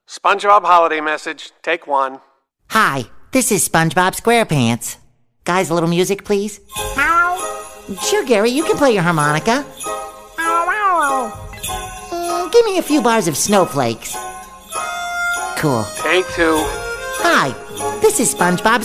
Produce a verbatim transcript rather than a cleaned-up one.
SpongeBob holiday message, take one. Hi, this is SpongeBob SquarePants. Guys, a little music, please. Sure, Gary, you can play your harmonica. Mm, give me a few bars of snowflakes. Cool. Take two. Hi, this is SpongeBob